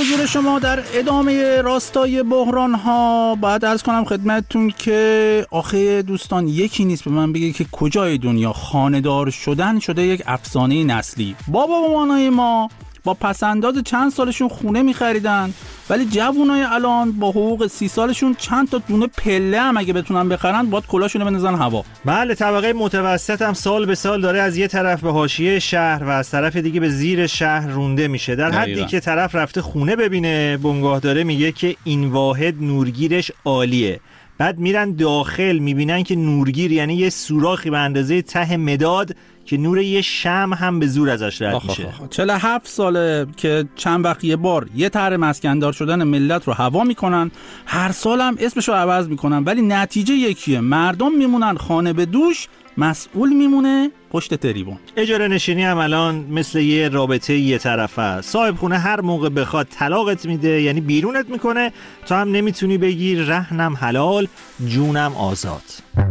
حضور شما در ادامه راستای بحران ها. باید عرض کنم خدمتتون که آخه دوستان یکی نیست به من بگه که کجای دنیا خانه‌دار شدن شده یک افسانه نسلی. بابا مامانای ما با پسنداز چند سالشون خونه می‌خریدن، ولی جوونای الان با حقوق 30 سالشون چند تا دونه پله هم اگه بتونن بخرن باید کلاشونو بندازن هوا. بله، طبقه متوسط هم سال به سال داره از یه طرف به حاشیه شهر و از طرف دیگه به زیر شهر رونده میشه. در حدی که طرف رفته خونه ببینه، بنگاه داره میگه که این واحد نورگیرش عالیه. بعد میرن داخل میبینن که نورگیر یعنی یه سوراخی به اندازه ته مداد که نور یه شمع هم به زور ازش رد میشه. 47 ساله که چند وقت یه بار یه طرح مسکندار شدن ملت رو هوا میکنن، هر سال هم اسمشو عوض میکنن، ولی نتیجه یکیه، مردم میمونن خانه به دوش، مسئول میمونه پشت تریبون. اجاره نشینی هم الان مثل یه رابطه یه طرفه. صاحب خونه هر موقع بخواد طلاقت میده، یعنی بیرونت میکنه، تو هم نمیتونی بگی رهنم حلال جونم آزاد.